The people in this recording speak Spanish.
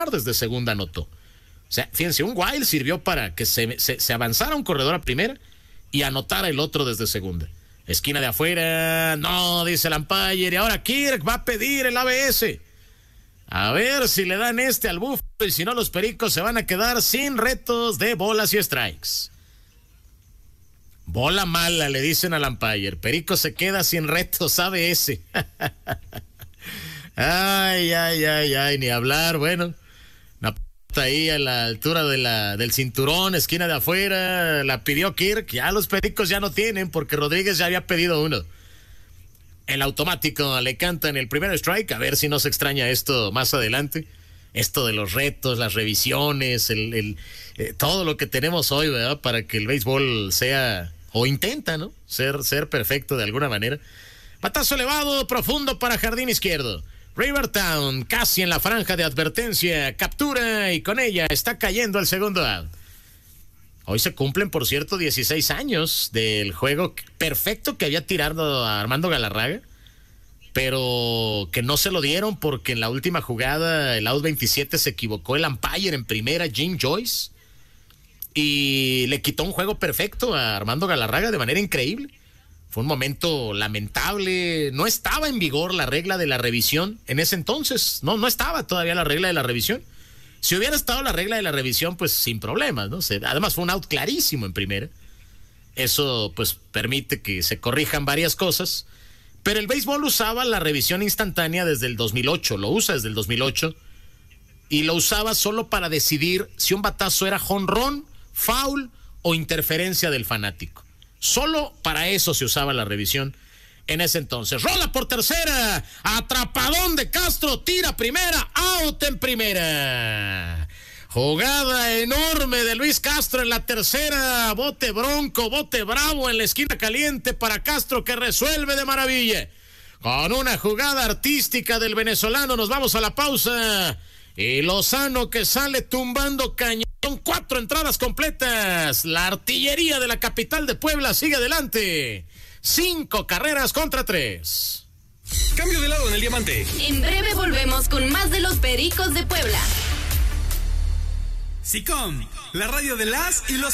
desde segunda anotó. O sea, fíjense, un wild sirvió para que se avanzara un corredor a primera y anotara el otro desde segunda. Esquina de afuera, no, dice el umpire, y ahora Kirk va a pedir el ABS. A ver si le dan al Búfalo, y si no, los Pericos se van a quedar sin retos de bolas y strikes. Bola mala, le dicen al umpire. Perico se queda sin retos ABS. Ay, ni hablar. Bueno, una p*** ahí a la altura del cinturón, esquina de afuera, la pidió Kirk. Ya los Pericos ya no tienen, porque Rodríguez ya había pedido uno. El automático le canta en el primer strike, a ver si no se extraña esto más adelante. Esto de los retos, las revisiones, todo lo que tenemos hoy, ¿verdad? Para que el béisbol sea, o intenta, ¿no? Ser perfecto de alguna manera. Batazo elevado, profundo para jardín izquierdo. Rivertown, casi en la franja de advertencia, captura y con ella está cayendo el segundo out. Hoy se cumplen, por cierto, 16 años del juego perfecto que había tirado a Armando Galarraga, pero que no se lo dieron porque en la última jugada, el out 27, se equivocó el umpire en primera, Jim Joyce, y le quitó un juego perfecto a Armando Galarraga de manera increíble. Fue un momento lamentable. No estaba en vigor la regla de la revisión en ese entonces. No estaba todavía la regla de la revisión. Si hubiera estado la regla de la revisión, pues sin problemas, ¿no? Además fue un out clarísimo en primera. Eso pues permite que se corrijan varias cosas. Pero el béisbol usaba la revisión instantánea desde el 2008. Lo usa desde el 2008. Y lo usaba solo para decidir si un batazo era jonrón, foul o interferencia del fanático. Solo para eso se usaba la revisión en ese entonces. Rola por tercera, atrapadón de Castro, tira primera, out en primera. Jugada enorme de Luis Castro en la tercera, bote bronco, bote bravo en la esquina caliente para Castro, que resuelve de maravilla. Con una jugada artística del venezolano nos vamos a la pausa. Y Lozano, que sale tumbando cañón. 4 entradas completas. La artillería de la capital de Puebla sigue adelante. 5 carreras contra 3. Cambio de lado en el diamante. En breve volvemos con más de los Pericos de Puebla. SICOM, la radio de las y los